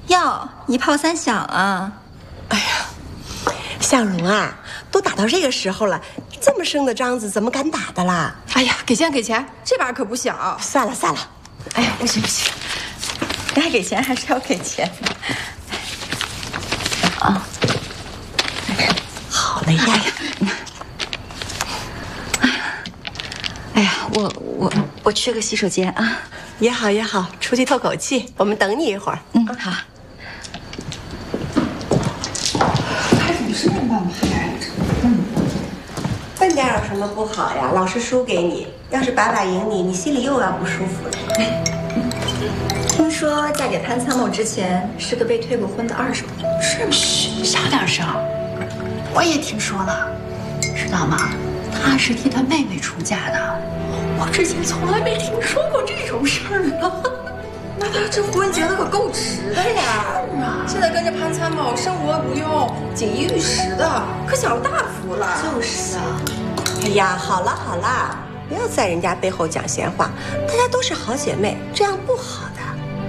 要一炮三响啊！ 哎呀，向荣啊，都打到这个时候了，这么生的张子怎么敢打的啦？ 哎呀，给钱给钱，这把可不小。 算了算了， 哎呀，不行不行，该给钱还是要给钱的。啊， 好了呀。 哎呀，我去个洗手间啊。 也好也好，出去透口气，我们等你一会儿。 好。 还怎么是慢半拍？ 笨点有什么不好呀？老师输给你，要是把赢你，你心里又要不舒服了。 听说嫁给潘参谋之前是个被退过婚的二手， 是吗？嘘，小点声。我也听说了，知道吗？他是替他妹妹出嫁的。我之前从来没听说过这种事儿呢。 那他这婚结的可够值的呀！ 是啊， 现在跟着潘参谋，生活无忧，锦衣玉食的，可享了大福了。 就是啊。 哎呀，好了好了，不要在人家背后讲闲话，大家都是好姐妹，这样不好的。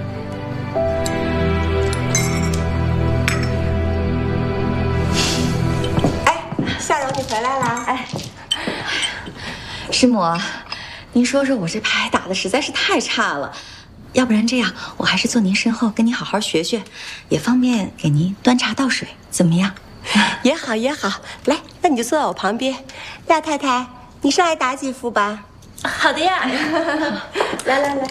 哎，夏柔，你回来啦！ 哎，师母，您说说我这牌打的实在是太差了，要不然这样，我还是坐您身后跟您好好学学，也方便给您端茶倒水，怎么样？ 也好也好，来，那你就坐在我旁边。亚太太，你上来打几副吧。 好的呀。 来来来。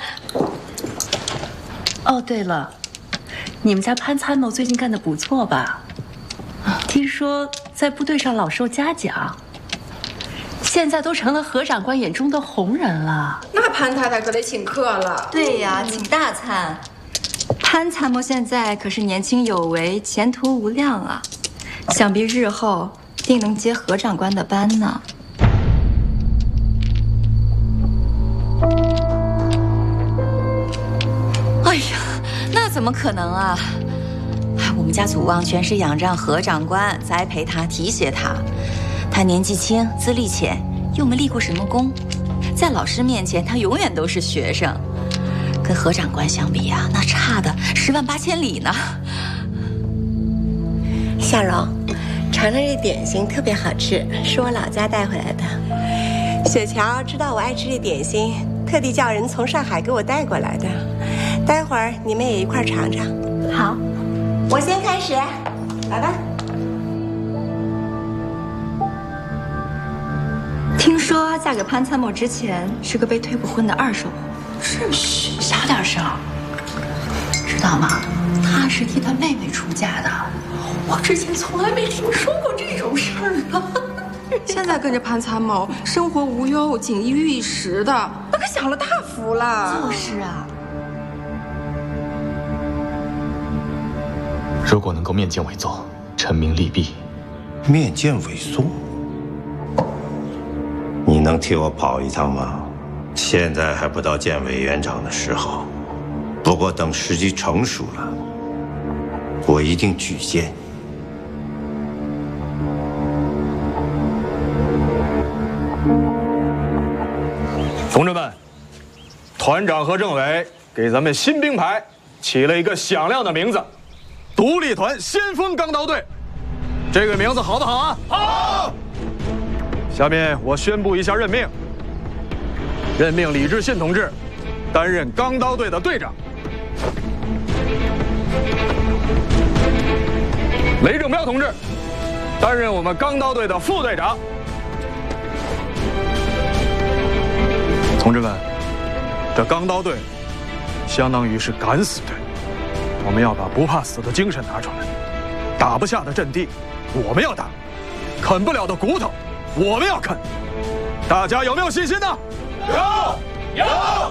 哦，对了，你们家潘参谋最近干得不错吧？听说在部队上老受嘉奖，现在都成了何长官眼中的红人了。 那潘太太可得请客了。 对呀，请大餐。潘参谋现在可是年轻有为，前途无量啊，想必日后定能接何长官的班呢。哎呀，那怎么可能啊！我们家祖望全是仰仗何长官栽培他、提携他。他年纪轻，资历浅，又没立过什么功，在老师面前，他永远都是学生。跟何长官相比啊，那差的108000里呢。 夏蓉，尝尝这点心特别好吃，是我老家带回来的。雪乔知道我爱吃这点心，特地叫人从上海给我带过来的。待会儿你们也一块尝尝。 好， 我先开始，来吧。 听说嫁给潘参谋之前是个被退过婚的二手货。 是吗？嘘，小点声。知道吗？他是替他妹妹出嫁的。我之前从来没听说过这种事儿呢。 现在跟着潘参谋，生活无忧，锦衣玉食的，那可享了大福了。 就是啊。 如果能够面见委奏，臣明利弊。 面见委宋，你能替我跑一趟吗？现在还不到见委员长的时候，不过等时机成熟了，我一定举荐。 同志们，团长和政委给咱们新兵排起了一个响亮的名字——独立团先锋钢刀队。这个名字好不好啊？好。下面我宣布一下任命：任命李志信同志担任钢刀队的队长，雷正彪同志担任我们钢刀队的副队长。同志们，这钢刀队相当于是敢死队，我们要把不怕死的精神拿出来。打不下的阵地，我们要打；啃不了的骨头，我们要啃。大家有没有信心呢？有。